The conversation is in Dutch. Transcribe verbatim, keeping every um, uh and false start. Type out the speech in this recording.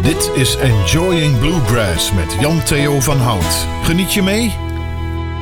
Dit is Enjoying Bluegrass met Jan Theo van Hout. Geniet je mee?